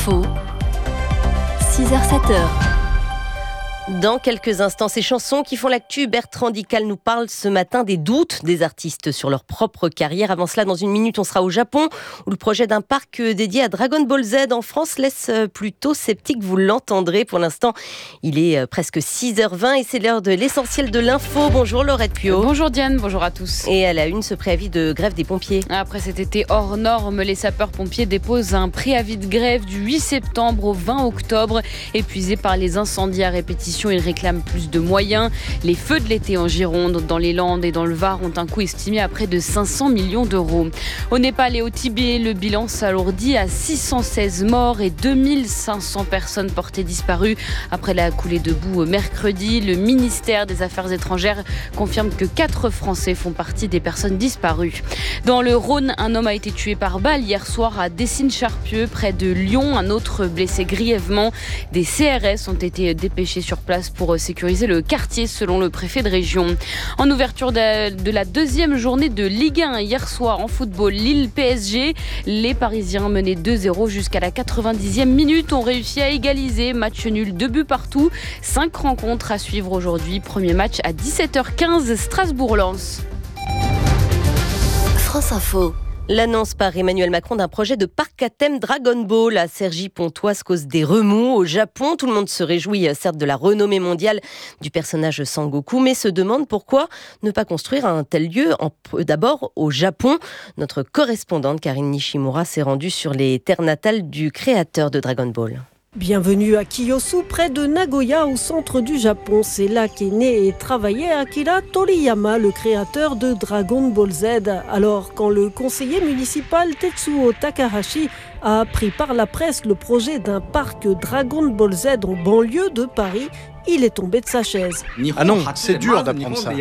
Info, 6h-7h. Dans quelques instants, ces chansons qui font l'actu, Bertrand Dical nous parle ce matin des doutes des artistes sur leur propre carrière. Avant cela, dans une minute, on sera au Japon, où le projet d'un parc dédié à Dragon Ball Z en France laisse plutôt sceptique, vous l'entendrez. Pour l'instant, il est presque 6h20 et c'est l'heure de l'essentiel de l'info. Bonjour Laurette Puot. Bonjour Diane, bonjour à tous. Et à la une, ce préavis de grève des pompiers. Après cet été hors norme, les sapeurs-pompiers déposent un préavis de grève du 8 septembre au 20 octobre. Épuisés par les incendies à répétition, ils réclament plus de moyens. Les feux de l'été en Gironde, dans les Landes et dans le Var ont un coût estimé à près de 500 millions d'euros. Au Népal et au Tibet, le bilan s'alourdit à 616 morts et 2500 personnes portées disparues. Après la coulée de boue mercredi, le ministère des Affaires étrangères confirme que 4 Français font partie des personnes disparues. Dans le Rhône, un homme a été tué par balle hier soir à Dessines-Charpieu, près de Lyon. Un autre blessé grièvement. Des CRS ont été dépêchés sur place pour sécuriser le quartier, selon le préfet de région. En ouverture de la deuxième journée de Ligue 1 hier soir en football, Lille-PSG, les Parisiens menaient 2-0 jusqu'à la 90e minute ont réussi à égaliser. Match nul, 2 buts partout. 5 rencontres à suivre aujourd'hui. Premier match à 17h15, Strasbourg-Lens. France Info. L'annonce par Emmanuel Macron d'un projet de parc à thème Dragon Ball à Cergy-Pontoise cause des remous au Japon. Tout le monde se réjouit certes de la renommée mondiale du personnage Sangoku, mais se demande pourquoi ne pas construire un tel lieu d'abord au Japon. Notre correspondante Karine Nishimura s'est rendue sur les terres natales du créateur de Dragon Ball. Bienvenue à Kiyosu, près de Nagoya, au centre du Japon. C'est là qu'est né et travaillé Akira Toriyama, le créateur de Dragon Ball Z. Alors, quand le conseiller municipal Tetsuo Takahashi a appris par la presse le projet d'un parc Dragon Ball Z en banlieue de Paris, il est tombé de sa chaise. Ah non, c'est dur d'apprendre ça.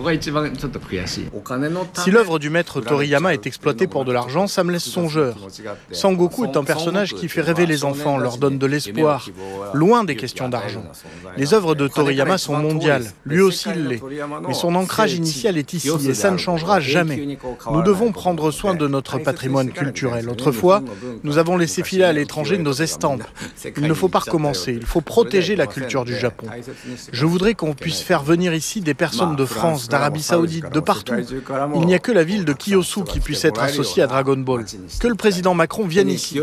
Si l'œuvre du maître Toriyama est exploitée pour de l'argent, ça me laisse songeur. Sangoku est un personnage qui fait rêver les enfants, leur donne de l'espoir, loin des questions d'argent. Les œuvres de Toriyama sont mondiales, lui aussi il l'est. Mais son ancrage initial est ici et ça ne changera jamais. Nous devons prendre soin de notre patrimoine culturel. Autrefois, nous avons laissé filer à l'étranger nos estampes. Il ne faut pas recommencer, il faut protéger la culture du Japon. Je voudrais qu'on puisse faire venir ici des personnes de France, d'Arabie Saoudite, de partout. Il n'y a que la ville de Kiyosu qui puisse être associée à Dragon Ball. Que le président Macron vienne ici.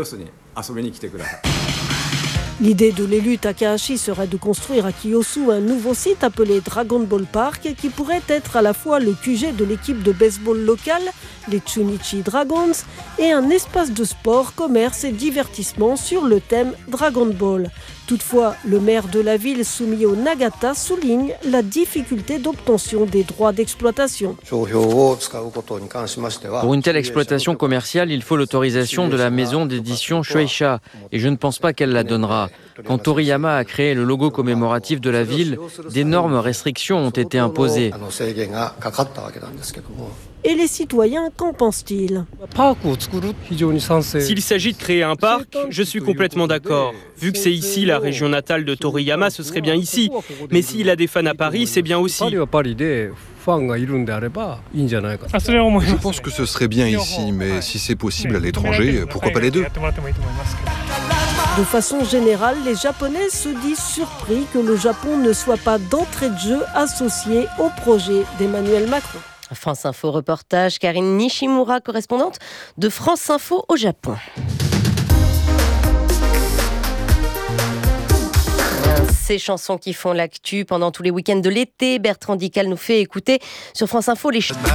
L'idée de l'élu Takahashi serait de construire à Kiyosu un nouveau site appelé Dragon Ball Park qui pourrait être à la fois le QG de l'équipe de baseball locale, les Chunichi Dragons, et un espace de sport, commerce et divertissement sur le thème Dragon Ball. Toutefois, le maire de la ville, Sumio Nagata, souligne la difficulté d'obtention des droits d'exploitation. Pour une telle exploitation commerciale, il faut l'autorisation de la maison d'édition Shueisha, et je ne pense pas qu'elle la donnera. Quand Toriyama a créé le logo commémoratif de la ville, d'énormes restrictions ont été imposées. Et les citoyens, qu'en pensent-ils ? S'il s'agit de créer un parc, je suis complètement d'accord. Vu que c'est ici la région natale de Toriyama, ce serait bien ici. Mais s'il a des fans à Paris, c'est bien aussi. Je pense que ce serait bien ici, mais si c'est possible à l'étranger, pourquoi pas les deux ? De façon générale, les Japonais se disent surpris que le Japon ne soit pas d'entrée de jeu associé au projet d'Emmanuel Macron. France Info reportage, Karine Nishimura, correspondante de France Info au Japon. Ces chansons qui font l'actu pendant tous les week-ends de l'été, Bertrand Dical nous fait écouter sur France Info les